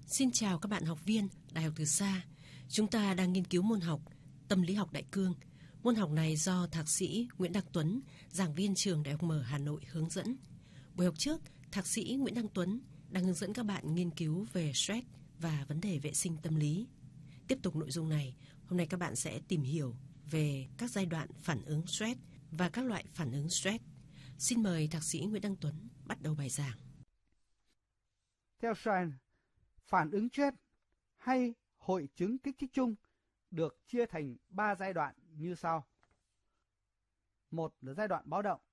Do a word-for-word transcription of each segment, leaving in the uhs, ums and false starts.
Xin chào các bạn học viên Đại học Từ Sa. Chúng ta đang nghiên cứu môn học Tâm lý học đại cương. Môn học này do Thạc sĩ Nguyễn Đăng Tuấn, giảng viên trường Đại học Mở Hà Nội hướng dẫn. Buổi học trước, Thạc sĩ Nguyễn Đăng Tuấn đang hướng dẫn các bạn nghiên cứu về stress và vấn đề vệ sinh tâm lý. Tiếp tục nội dung này, hôm nay các bạn sẽ tìm hiểu về các giai đoạn phản ứng stress và các loại phản ứng stress. Xin mời Thạc sĩ Nguyễn Đăng Tuấn bắt đầu bài giảng. Theo Stein, phản ứng stress hay hội chứng kích thích chung được chia thành ba giai đoạn như sau. Một là giai đoạn báo động.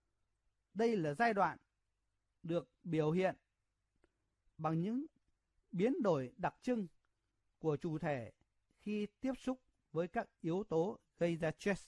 Đây là giai đoạn được biểu hiện bằng những biến đổi đặc trưng của chủ thể khi tiếp xúc với các yếu tố gây ra stress.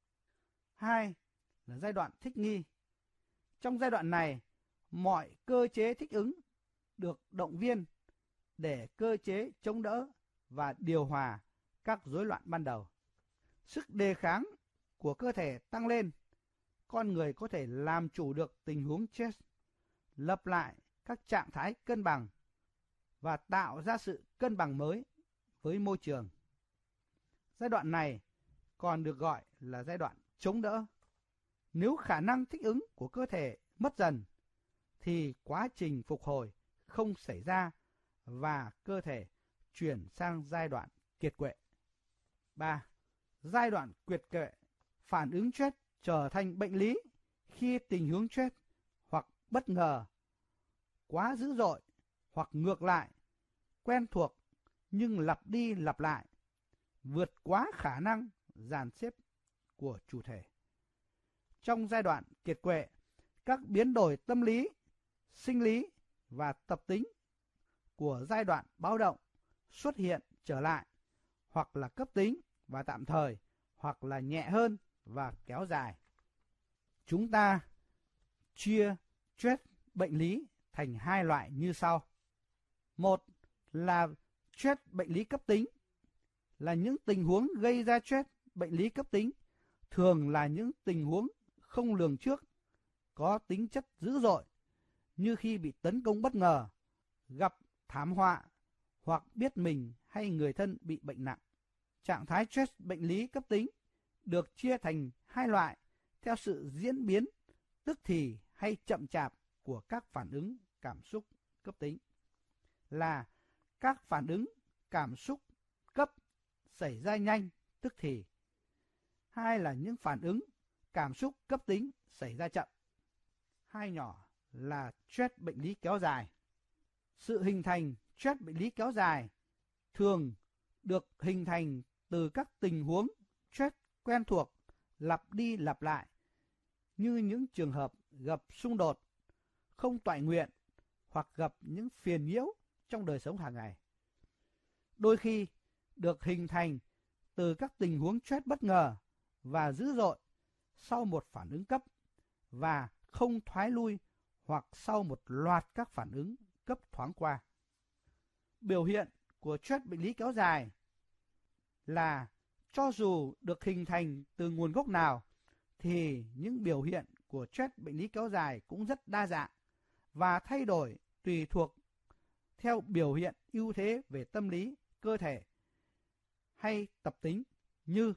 Hai là giai đoạn thích nghi. Trong giai đoạn này, mọi cơ chế thích ứng được động viên để cơ chế chống đỡ và điều hòa các rối loạn ban đầu. Sức đề kháng của cơ thể tăng lên, con người có thể làm chủ được tình huống stress, lập lại các trạng thái cân bằng và tạo ra sự cân bằng mới với môi trường. Giai đoạn này còn được gọi là giai đoạn chống đỡ. Nếu khả năng thích ứng của cơ thể mất dần, thì quá trình phục hồi không xảy ra và cơ thể chuyển sang giai đoạn kiệt quệ. ba. Giai đoạn kiệt quệ, phản ứng stress trở thành bệnh lý khi tình huống stress hoặc bất ngờ, quá dữ dội hoặc ngược lại, quen thuộc nhưng lặp đi lặp lại, vượt quá khả năng dàn xếp của chủ thể. Trong giai đoạn kiệt quệ, các biến đổi tâm lý, sinh lý và tập tính của giai đoạn báo động xuất hiện trở lại, hoặc là cấp tính và tạm thời, hoặc là nhẹ hơn và kéo dài. Chúng ta chia stress bệnh lý thành hai loại như sau. Một là stress bệnh lý cấp tính, là những tình huống gây ra stress bệnh lý cấp tính, thường là những tình huống không lường trước, có tính chất dữ dội, như khi bị tấn công bất ngờ, gặp thảm họa, hoặc biết mình hay người thân bị bệnh nặng. Trạng thái stress bệnh lý cấp tính được chia thành hai loại theo sự diễn biến tức thì hay chậm chạp của các phản ứng cảm xúc cấp tính, là các phản ứng cảm xúc cấp xảy ra nhanh tức thì, hai là những phản ứng cảm xúc cấp tính xảy ra chậm. Hai nhỏ là stress bệnh lý kéo dài. Sự hình thành stress bệnh lý kéo dài thường được hình thành từ các tình huống stress quen thuộc lặp đi lặp lại, như những trường hợp gặp xung đột, không toại nguyện hoặc gặp những phiền nhiễu trong đời sống hàng ngày. Đôi khi được hình thành từ các tình huống stress bất ngờ và dữ dội sau một phản ứng cấp và không thoái lui, hoặc sau một loạt các phản ứng cấp thoáng qua. Biểu hiện của stress bệnh lý kéo dài là cho dù được hình thành từ nguồn gốc nào, thì những biểu hiện của stress bệnh lý kéo dài cũng rất đa dạng và thay đổi tùy thuộc theo biểu hiện ưu thế về tâm lý, cơ thể hay tập tính, như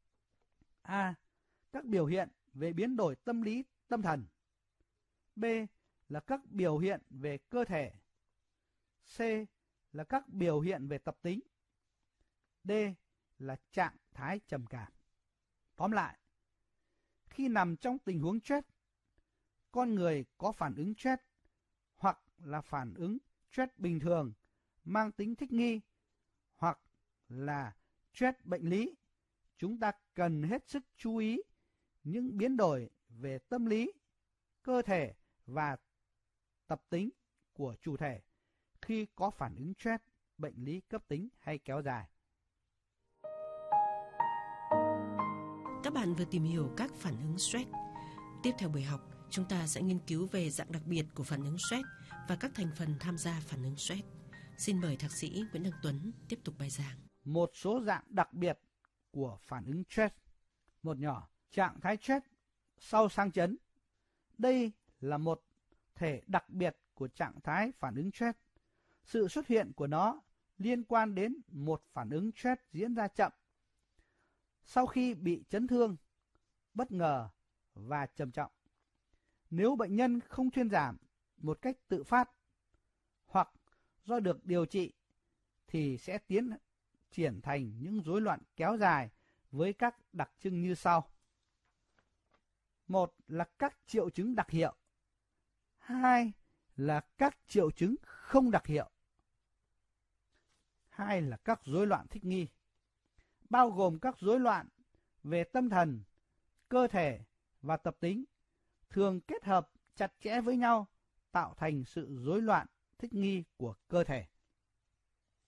A. Các biểu hiện về biến đổi tâm lý tâm thần. B. Là các biểu hiện về cơ thể. C. Là các biểu hiện về tập tính. D. Là trạng thái trầm cảm. Tóm lại, khi nằm trong tình huống stress, con người có phản ứng stress hoặc là phản ứng stress bình thường mang tính thích nghi, hoặc là stress bệnh lý. Chúng ta cần hết sức chú ý những biến đổi về tâm lý, cơ thể và tập tính của chủ thể khi có phản ứng stress bệnh lý cấp tính hay kéo dài. Các bạn vừa tìm hiểu các phản ứng stress. Tiếp theo buổi học, chúng ta sẽ nghiên cứu về dạng đặc biệt của phản ứng stress và các thành phần tham gia phản ứng stress. Xin mời Thạc sĩ Nguyễn Đăng Tuấn tiếp tục bài giảng. Một số dạng đặc biệt của phản ứng stress. Một nhỏ, trạng thái stress sau sang chấn. Đây là một thể đặc biệt của trạng thái phản ứng stress. Sự xuất hiện của nó liên quan đến một phản ứng stress diễn ra chậm, sau khi bị chấn thương, bất ngờ và trầm trọng. Nếu bệnh nhân không thuyên giảm một cách tự phát hoặc do được điều trị thì sẽ tiến triển thành những rối loạn kéo dài với các đặc trưng như sau. Một là các triệu chứng đặc hiệu. Hai là các triệu chứng không đặc hiệu. Hai là các rối loạn thích nghi, bao gồm các rối loạn về tâm thần, cơ thể và tập tính, thường kết hợp chặt chẽ với nhau tạo thành sự rối loạn thích nghi của cơ thể.